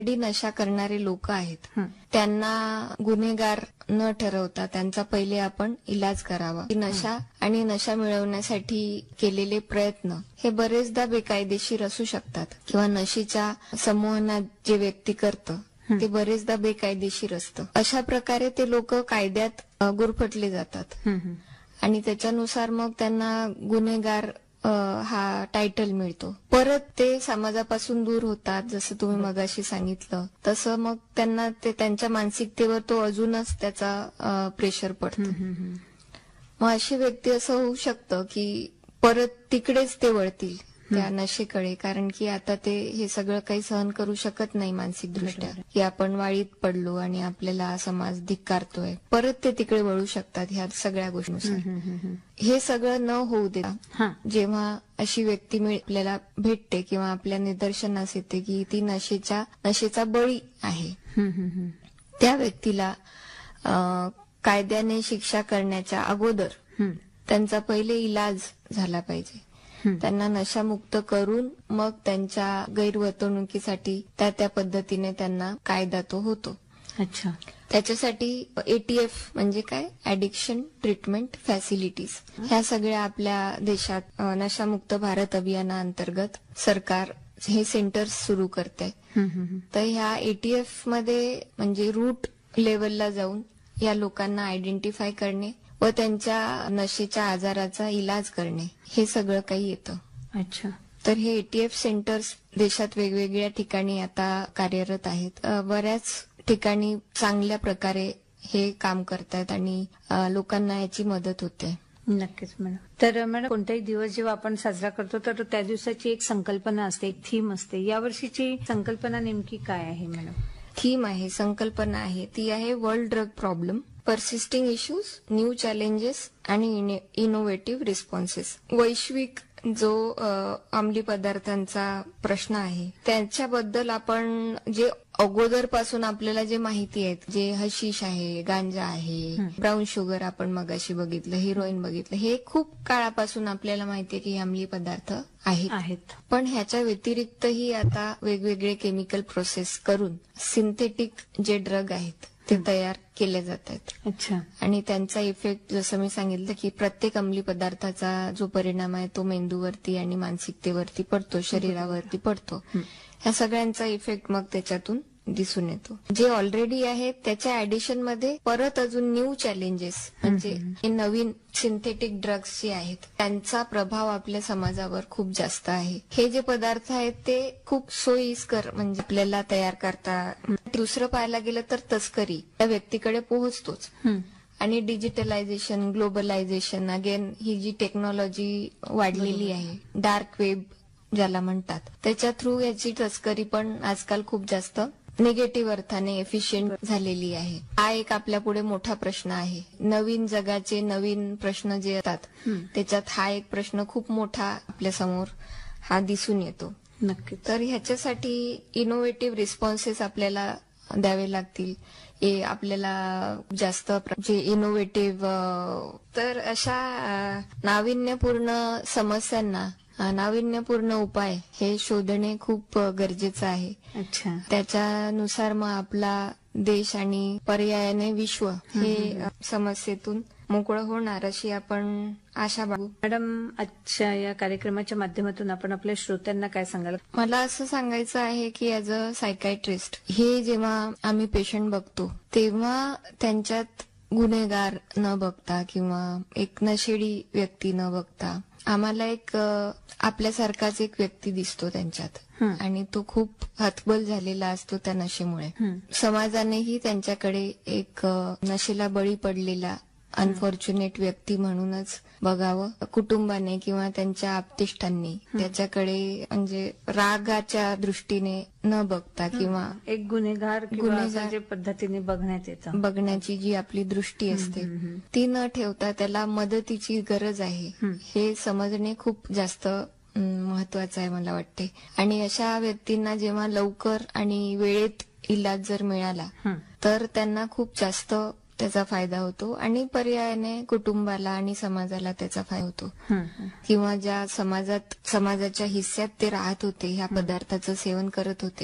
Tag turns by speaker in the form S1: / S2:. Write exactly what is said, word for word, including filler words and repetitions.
S1: Already नशा करणारे लोक आहेत त्यांना गुन्हेगार न ठरवता त्यांचा पहिले आपण इलाज करावा. नशा आणि नशा मिळवण्यासाठी केलेले प्रयत्न हे बरेचदा बेकायदेशीर असू शकतात किंवा नशेच्या संमोहनात जे व्यक्ती करतं ते बरेचदा बेकायदेशीर असतं. अशा प्रकारे ते लोक कायद्यात गुरफटले जातात आणि त्याच्यानुसार मग त्यांना गुन्हेगार हा टायटल मिळतो. परत ते समाजापासून दूर होतात. जसं तुम्ही मगाशी सांगितलं तसं मग त्यांना ते त्यांच्या मानसिकतेवर तो अजूनच त्याचा प्रेशर पडतो. मग अशी व्यक्ती असं होऊ शकतं की परत तिकडेच ते वळतील त्या नशेकडे, कारण की आता ते हे सगळं काही सहन करू शकत नाही मानसिक दृष्ट्या, की आपण वाळीत पडलो आणि आपल्याला समाज धिक्कारतोय. परत ते तिकडे वळू शकतात ह्या सगळ्या गोष्टींनुसार. हे सगळं न होऊ देता जेव्हा अशी व्यक्ती आपल्याला भेटते किंवा आपल्या निदर्शनास येते की ती नशेच्या नशेचा बळी आहे, त्या व्यक्तीला कायद्याने शिक्षा करण्याच्या अगोदर त्यांचा पहिले इलाज झाला पाहिजे. त्यांना नशामुक्त करून मग त्यांच्या गैरवर्तणुकीसाठी त्या त्या पद्धतीने त्यांना कायदा तो होतो.
S2: अच्छा.
S1: त्याच्यासाठी एटीएफ म्हणजे काय, ऍडिक्शन ट्रीटमेंट फॅसिलिटीज, ह्या सगळ्या आपल्या देशात नशामुक्त भारत अभियानाअंतर्गत सरकार हे सेंटर्स सुरू करते. तर ह्या एटीएफ मध्ये म्हणजे रूट लेवलला जाऊन या लोकांना आयडेंटिफाय करणे व त्यांच्या नशेच्या आजाराचा इलाज करणे हे सगळं काही येतं.
S2: अच्छा.
S1: तर हे एटीएफ सेंटर्स देशात वेगवेगळ्या ठिकाणी आता कार्यरत आहेत. बऱ्याच ठिकाणी चांगल्या प्रकारे हे काम करतात आणि लोकांना याची मदत होते.
S2: नक्कीच मॅडम. तर मॅडम, कोणताही दिवस जेव्हा आपण साजरा करतो तर त्या दिवसाची एक संकल्पना असते, एक थीम असते. यावर्षीची संकल्पना नेमकी काय आहे मॅडम?
S1: थीम आहे, संकल्पना आहे, ती आहे world drug problem, पर्सिस्टिंग issues, new challenges आणि इनोव्हेटिव्ह रिस्पॉन्सेस. वैश्विक जो अंमली पदार्थांचा प्रश्न आहे त्याच्याबद्दल आपण जे अगोदरपासून आपल्याला जे माहिती आहेत, जे हशीश आहे, गांजा आहे, ब्राऊन शुगर आपण मगाशी बघितलं, हिरोईन बघितलं, हे खूप काळापासून आपल्याला माहिती आहे की हे अंमली पदार्थ आहेत. पण ह्याच्या व्यतिरिक्तही आता वेगवेगळे केमिकल प्रोसेस करून सिंथेटिक जे ड्रग आहेत ते तयार केले जात आहेत.
S2: अच्छा.
S1: आणि त्यांचा इफेक्ट जसं मी सांगितलं की प्रत्येक अंमली पदार्थाचा जो परिणाम आहे तो मेंदूवरती आणि मानसिकतेवरती पडतो, शरीरावरती पडतो. ह्या सगळ्यांचा इफेक्ट मग त्याच्यातून दिसून येतो. जे ऑलरेडी आहे त्याच्या ऍडिशन मध्ये परत अजून न्यू चॅलेंजेस म्हणजे हे नवीन सिंथेटिक ड्रग्स जे आहेत त्यांचा प्रभाव आपल्या समाजावर खूप जास्त आहे. हे जे पदार्थ आहेत ते खूप सोयीस्कर म्हणजे आपल्याला तयार करता. दुसरं पाहायला गेलं तर तस्करी त्या व्यक्तीकडे पोहोचतोच. आणि डिजिटलायझेशन, ग्लोबलायझेशन, अगेन ही जी टेक्नॉलॉजी वाढलेली आहे, डार्क वेब ज्याला म्हणतात, त्याच्या थ्रू याची तस्करी पण आजकाल खूप जास्त निगेटिव्ह अर्थाने एफिशियंट झालेली आहे. हा एक आपल्या पुढे मोठा प्रश्न आहे. नवीन जगाचे नवीन प्रश्न जे येतात त्याच्यात हा एक प्रश्न खूप मोठा आपल्या समोर हा दिसून येतो.
S2: नक्की.
S1: तर ह्याच्यासाठी इनोव्हेटिव्ह रिस्पॉन्सेस आपल्याला द्यावे लागतील. हे आपल्याला जास्त जे इनोव्हेटिव्ह, तर अशा नाविन्यपूर्ण समस्यांना नाविन्यपूर्ण उपाय हे शोधणे खूप गरजेचं आहे.
S2: अच्छा.
S1: त्याच्यानुसार मग आपला देश आणि पर्यायाने विश्व हे समस्येतून मोकळं होणार अशी आपण आशा बाळगू.
S2: मॅडम, आजच्या या कार्यक्रमाच्या माध्यमातून आपण आपल्या श्रोत्यांना काय सांगाल?
S1: मला असं सांगायचं आहे की ऍज अ सायकायट्रिस्ट हे जेव्हा आम्ही पेशंट बघतो तेव्हा त्यांच्यात गुन्हेगार न बघता किंवा एक नशेडी व्यक्ती न बघता आम्हाला एक आपल्यासारखाच एक व्यक्ती दिसतो त्यांच्यात आणि तो खूप हतबल झालेला असतो त्या नशेमुळे. समाजानेही त्यांच्याकडे एक नशेला बळी पडलेला अनफॉर्च्युनेट व्यक्ती म्हणूनच बघावं. कुटुंबाने किंवा त्यांच्या आप्तेष्टांनी त्याच्याकडे म्हणजे रागाच्या दृष्टीने न बघता किंवा
S2: एक गुन्हेगार गुन्हेगार पद्धतीने बघण्यात येतं,
S1: बघण्याची जी आपली दृष्टी असते ती न ठेवता त्याला मदतीची गरज आहे हे समजणे खूप जास्त महत्वाचं आहे मला वाटते. आणि अशा व्यक्तींना जेव्हा लवकर आणि वेळेत इलाज जर मिळाला तर त्यांना खूप जास्त त्याचा फायदा होतो आणि पर्यायाने कुटुंबाला आणि समाजाला त्याचा फायदा होतो. किंवा ज्या समाजात समाजाच्या हिस्स्यात ते राहत होते, ह्या पदार्थाचं सेवन करत होते